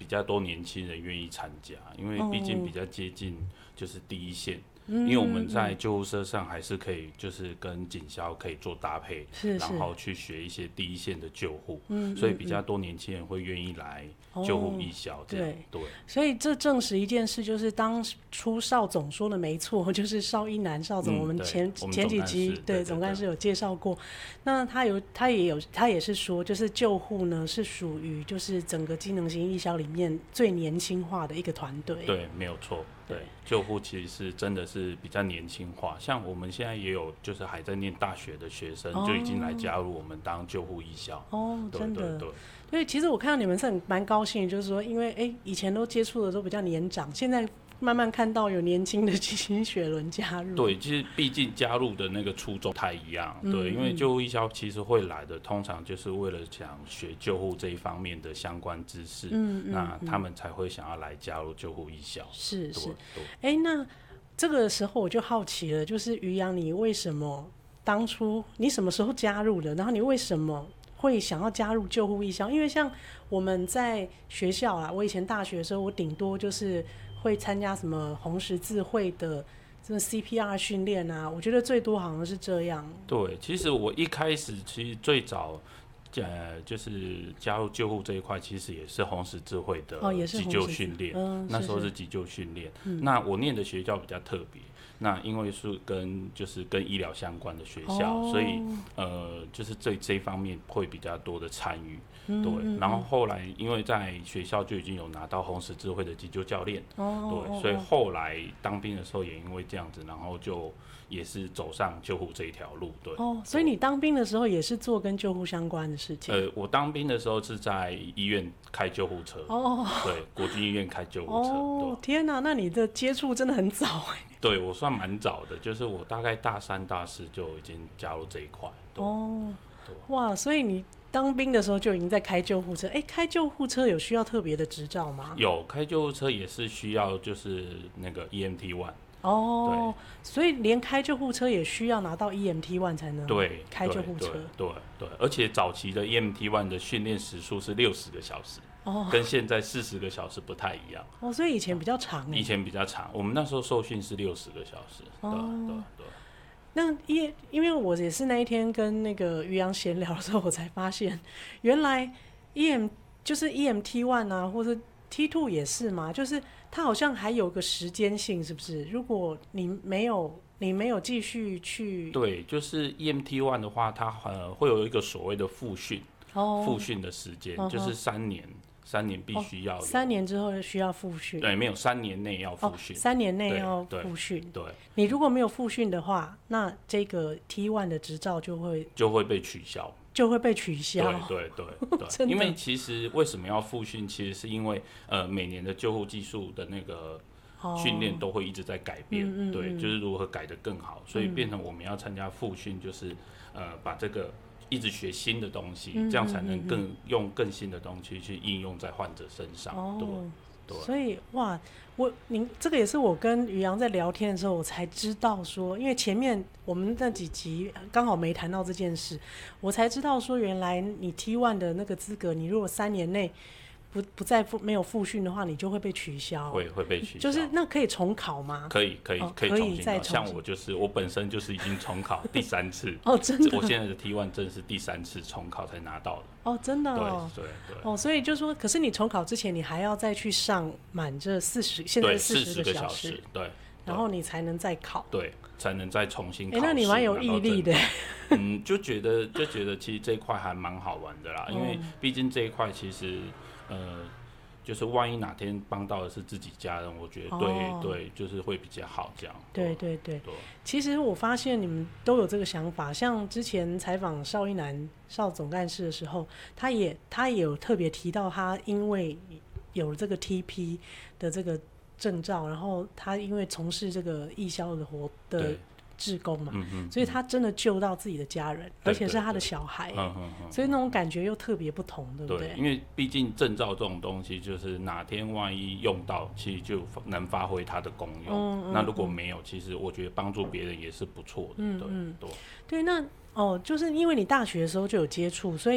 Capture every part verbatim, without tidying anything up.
较多年轻人愿意参加，因为毕竟比较接近就是第一线。 嗯、 因为我们在救护车上还是可以，就是跟警消可以做搭配， 是是然后去学一些第一线的救护， 嗯、 所以比较多年轻人会愿意来救护义消这样、哦、对, 对， 所以这证实一件事，就是当初邵总说的没错，就是邵一南邵总、嗯，我们前前几集 对, 对总干事有介绍过，那他有他也有他也是说，就是救护呢是属于就是整个机能型义消里面最年轻化的一个团队， 对，没有错。对，救护其实是真的是比较年轻化，像我们现在也有就是还在念大学的学生、哦、就已经来加入我们当救护义消哦，真的。 对对对， 所以其实我看到你们是很蛮高兴的，就是说因为哎以前都接触的都比较年长，现在慢慢看到有年轻的新血轮加入。 对，其实毕竟加入的那个初衷不太一样、嗯、对，因为救护义消其实会来的通常就是为了想学救护这一方面的相关知识，嗯嗯，那他们才会想要来加入救护义消。 是是，哎，那这个时候我就好奇了，就是于洋，你为什么当初你什么时候加入的？然后你为什么会想要加入救护义消？因为像我们在学校啊，我以前大学的时候，我顶多就是会参加什么红十字会的什么 C P R 训练啊，我觉得最多好像是这样。 对，其实我一开始其实最早呃，就是加入救护这一块，其实也是红十字会的急救训练、哦嗯，那时候是急救训练、嗯。那我念的学校比较特别，那因为是跟就是跟医疗相关的学校，哦、所以呃，就是这这一方面会比较多的参与。嗯、对，然后后来因为在学校就已经有拿到红十字会的急救教练，哦、对，所以后来当兵的时候也因为这样子，然后就也是走上救护这一条路。对， 哦，所以你当兵的时候也是做跟救护相关的事情？ 呃，我当兵的时候是在医院开救护车，哦，对，国军医院开救护车。 哦，天哪，那你的接触真的很早哎。 对，我算蛮早的，就是我大概大三大四就已经加入这一块。 哦，哇，所以你当兵的时候就已经在开救护车。哎，开救护车有需要特别的执照吗？ 有，开救护车也是需要就是那个 E M T 一。 哦，所以连开救护车也需要拿到 E M T 一 才能开救护车。 对 对, 对, 对，而且早期的 E M T 一 的训练时数是六十个小时，哦，跟现在四十个小时不太一样。 哦，所以以前比较长。 以前比较长，我们那时候受训是六十个小时。哦，对对对。 那因因为我也是那一天跟那个于洋闲聊的时候，我才发现原来 E M 就是 E M T 一 啊，或者 T 二 也是嘛，就是它好像还有个时间性，是不是？如果你没有你没有继续去， 对，就是 E M T 一 的话，它呃会有一个所谓的复训，哦，复训的时间、哦、就是三年。三年必须要、哦， 三年之后需要复训。 对，没有三年内要复训、 哦，三年内要复训。 对， 你如果没有复训的话，那这个 T 一 的执照就会就会被取消， 就会被取消。 对对对对，因为其实为什么要复训？其实是因为呃每年的救护技术的那个训练都会一直在改变，哦、嗯嗯嗯对，就是如何改得更好，所以变成我们要参加复训，就是呃把这个。一直学新的东西，嗯、这样才能更、嗯、用更新的东西去应用在患者身上。哦，对，对。 所以哇，我您这个也是我跟于洋在聊天的时候，我才知道说，因为前面我们那几集刚好没谈到这件事，我才知道说，原来你 T 一 的那个资格，你如果三年内不不再复没有复训的话，你就会被取消。 会会被取消。 就是那可以重考吗？ 可以可以、哦、可以重新考。像我就是我本身就是已经重考第三次。 哦，真的。 我现在的 T 一 证是第三次重考才拿到的。 哦，真的哦。 对对对。 哦，所以就说，可是你重考之前，你还要再去上满这四十，现在四十个小时。 对，对然后你才能再考。 对，才能再重新考试。 哎，那你蛮有毅力的。 嗯，就觉得就觉得其实这一块还蛮好玩的啦，因为毕竟这一块其实呃。就是万一哪天帮到的是自己家人，我觉得对、哦、对，就是会比较好这样。 对对 对, 对。其实我发现你们都有这个想法，像之前采访邵一南邵总干事的时候，他也他也有特别提到，他因为有这个 T P 的这个证照，然后他因为从事这个义消的活的。志工嘛、嗯，所以他真的救到自己的家人，而且是他的小孩，嗯嗯嗯、所以那种感觉又特别不同，对不对？ 对，因为毕竟证照这种东西，就是哪天万一用到，其实就能发挥它的功用、嗯嗯。那如果没有，其实我觉得帮助别人也是不错的。嗯嗯，对对。 对，那哦，就是因为你大学的时候就有接触，所以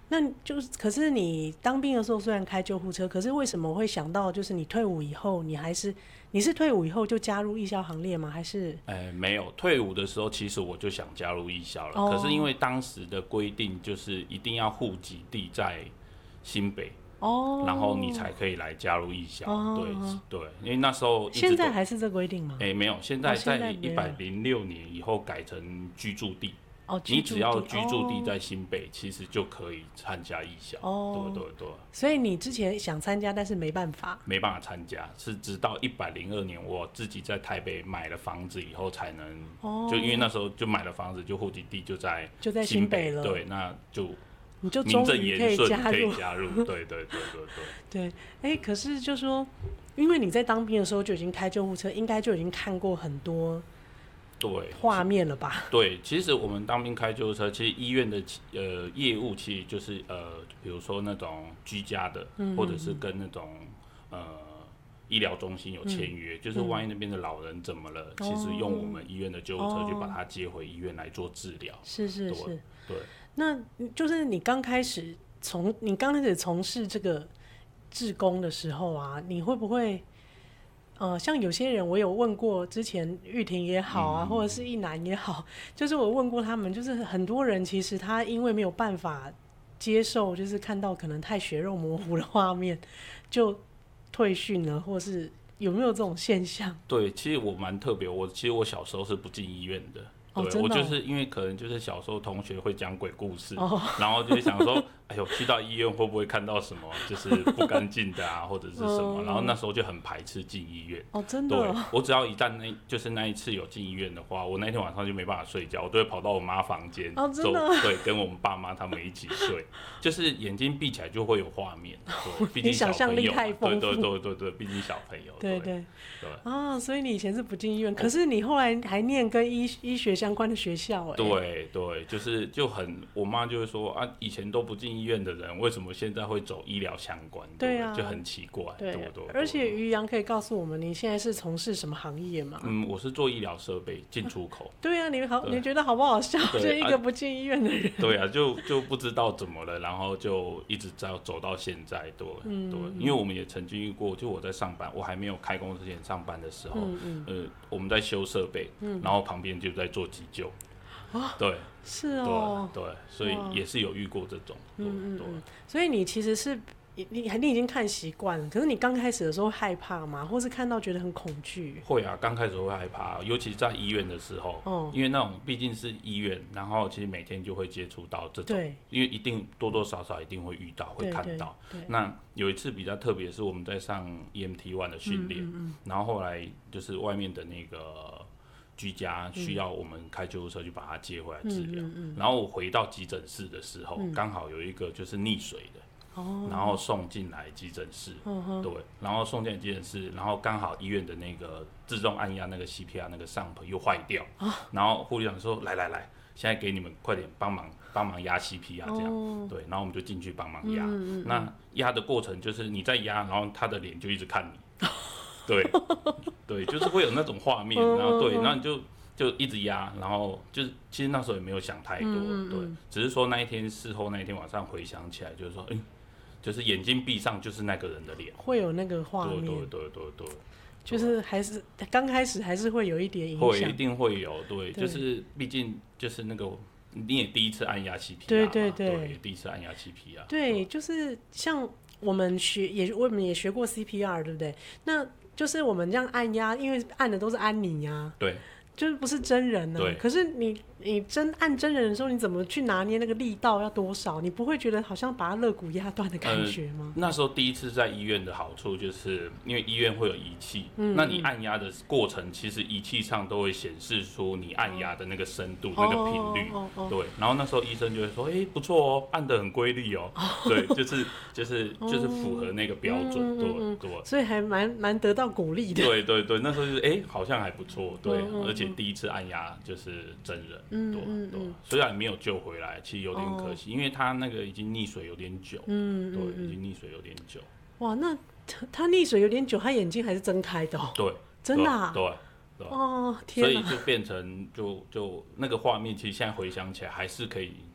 那就是，可是你当兵的时候虽然开救护车，可是为什么会想到，就是你退伍以后，你还是你是退伍以后就加入义消行列吗？还是？ 哎、欸，没有，退伍的时候其实我就想加入义消了，哦、可是因为当时的规定就是一定要户籍地在新北。哦，然后你才可以来加入义消，哦、对对，因为那时候现在还是这规定吗？ 哎、欸，没有，现在在一百零六年以后改成居住地。哦，你只要居住地在新北，哦、其实就可以参加义消。哦，对对对。 所以你之前想参加，但是没办法。 没办法参加，是直到一百零二年，我自己在台北买了房子以后才能。哦。就因为那时候就买了房子，就户籍地就在就在新北了。 对，那就。 你就终于可以加入， 可以加入，对对对对对。对，哎、欸，可是就说，因为你在当兵的时候就已经开救护车，应该就已经看过很多对画面了吧？ 对，其实我们当兵开救护车，其实医院的呃业务其实就是呃，比如说那种居家的，嗯、或者是跟那种呃医疗中心有签约，嗯、就是万一那边的老人怎么了，嗯、其实用我们医院的救护车去把他接回医院来做治疗。 是是是， 对。 那就是你刚开始从你刚开始从事这个志工的时候啊，你会不会呃，像有些人我有问过，之前玉婷也好啊，嗯、或者是一男也好，就是我问过他们，就是很多人其实他因为没有办法接受，就是看到可能太血肉模糊的画面，就退训了，或是有没有这种现象？ 对，其实我蛮特别，我其实我小时候是不进医院的。对，哦，我就是因为可能就是小时候同学会讲鬼故事，哦、然后就想说，哎呦，去到医院会不会看到什么就是不干净的啊，或者是什么？然后那时候就很排斥进医院。 哦，真的。 对，我只要一旦那就是那一次有进医院的话，我那天晚上就没办法睡觉，我都会跑到我妈房间， 哦，真的。 对，跟我们爸妈他们一起睡，就是眼睛闭起来就会有画面。对，毕竟小朋友， 你想象力太丰富。 对对对对对，毕竟小朋友。 对对对。 啊，所以你以前是不进医院，可是你后来还念跟医医学相关的学校，哎。 对对，就是就很，我妈就会说啊，以前都不进医院的人，为什么现在会走医疗相关？ 对啊， 就很奇怪。 对， 对对。 而且于洋可以告诉我们，你现在是从事什么行业吗？ 嗯，我是做医疗设备进出口。 对啊，你好，你觉得好不好笑？就一个不进医院的人。 对啊，就就不知道怎么了，然后就一直在走到现在。对，嗯、对，因为我们也曾经遇过，就我在上班，我还没有开工之前上班的时候，嗯嗯呃，我们在修设备，嗯、然后旁边就在做急救。哦、对， 是哦， 对，对，所以也是有遇过这种，嗯嗯， 所以你其实是你你你已经看习惯了，可是你刚开始的时候害怕吗？或是看到觉得很恐惧？ 会啊，刚开始会害怕，尤其在医院的时候，哦、因为那种毕竟是医院，然后其实每天就会接触到这种，对，因为一定多多少少一定会遇到，会看到。对对对，那有一次比较特别，是我们在上 E M T 一 的训练，嗯嗯嗯，然后后来就是外面的那个。居家需要我们开救护车去把他接回来治疗，嗯嗯嗯、然后我回到急诊室的时候，刚、嗯、好有一个就是溺水的，哦、然后送进来急诊室，哦、对，然后送进来急诊室，然后刚好医院的那个自动按压那个 C P R 那个上盆又坏掉，哦、然后护理长说来来来，现在给你们快点帮忙帮忙压 C P R 这样，哦、对，然后我们就进去帮忙压，嗯嗯嗯、那压的过程就是你在压，然后他的脸就一直看你。对，对，就是会有那种画面，然后对，然后你就就一直压，然后就是其实那时候也没有想太多，嗯嗯嗯对，只是说那一天事后那一天晚上回想起来，就是说，嗯，就是眼睛闭上就是那个人的脸， 会有那个画面， 对对对对对， 就是还是刚开始还是会有一点影响， 会一定会有，对，对就是毕竟就是那个。你也第一次按压 C P R， 对对对， 对第一次按压 C P R， 对，对就是像我们学也我们也学过 C P R， 对不对？那就是我们这样按压，因为按的都是安妮呀， 对， 就是不是真人呢、啊。可是你你真按真人的时候，你怎么去拿捏那个力道要多少？你不会觉得好像把他肋骨压断的感觉吗、呃？ 那时候第一次在医院的好处就是因为医院会有仪器，嗯、那你按压的过程，其实仪器上都会显示出你按压的那个深度、哦、那个频率，哦哦哦、对。然后那时候医生就会说：“哎、欸，不错哦，按得很规律哦。哦”对，就是就是就是符合那个标准，嗯、对、嗯、对。 所以还蛮蛮得到鼓励的。 对对对，那时候就是哎、欸，好像还不错，对，嗯嗯嗯、而且第一次按压就是真人。嗯嗯对，虽然没有救回来，其实有点可惜，哦、因为他那个已经溺水有点久，嗯，对，嗯、已经溺水有点久。 哇，那他他溺水有点久，他眼睛还是睁开的、哦， 对， 真的、啊， 对，对， 哦，天哪， 所以就变成就就那个画面，其实现在回想起来还是可以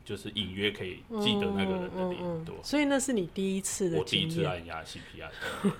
就是隐约可以记得那个人的脸。对， 所以那是你第一次的经验。 我第一次按压 C P R。